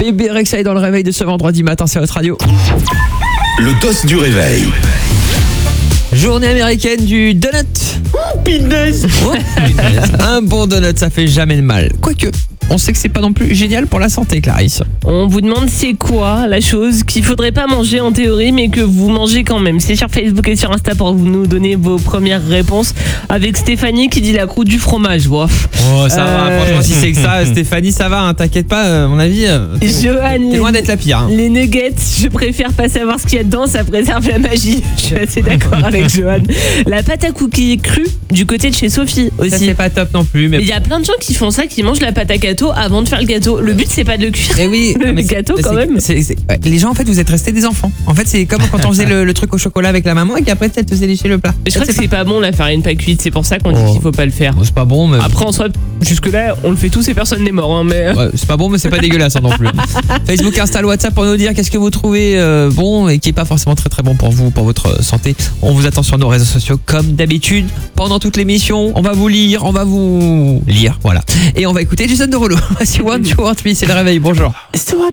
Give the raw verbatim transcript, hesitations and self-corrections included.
Bébé Rexha est dans le réveil de ce vendredi matin sur votre radio. Le dos du réveil. Journée américaine du donut. Oh, punaise. Oh, punaise. Un bon donut, ça fait jamais de mal. Quoique, on sait que c'est pas non plus génial pour la santé, Clarisse. On vous demande c'est quoi la chose qu'il faudrait pas manger en théorie mais que vous mangez quand même. C'est sur Facebook et sur Insta pour vous nous donner vos premières réponses avec Stéphanie qui dit la croûte du fromage. Wow. Oh, ça Euh... va, franchement, si c'est que ça, Stéphanie, ça va, hein, t'inquiète pas, euh, à mon avis, euh, Johan, t'es loin d'être la pire. Hein. Les nuggets, je préfère pas savoir ce qu'il y a dedans, ça préserve la magie. Je suis assez d'accord avec Johan. La pâte à cookies crue du côté de chez Sophie aussi. Ça, c'est pas top non plus. Mais il y a plein de gens qui font ça, qui mangent la pâte à gâteau avant de faire le gâteau. Le but, c'est pas de le cuire. Eh oui, le mais gâteau c'est, quand c'est, même. c'est, c'est, ouais, les gens, en fait, vous êtes restés des enfants. En fait, c'est comme quand on faisait le, le truc au chocolat avec la maman et qu'après, elle te faisait lécher le plat. Mais je crois que c'est pas bon la farine pas cuite, c'est pour ça qu'on dit Oh. qu'il faut pas le faire. Bon, c'est pas bon, mais. Après, en soi, jusque-là, on le fait tous et personne n'est mort. Hein, mais... Ouais, c'est pas bon, mais c'est pas dégueulasse hein, non plus. Facebook, Insta, WhatsApp pour nous dire qu'est-ce que vous trouvez euh, bon et qui est pas forcément très très bon pour vous, pour votre santé. On vous attend sur nos réseaux sociaux comme d'habitude. Pendant toute l'émission, on va vous lire, on va vous lire, voilà. Et on va écouter Jason Derulo. Voici One, Two, One, Three, c'est le réveil. Bonjour. It's too hard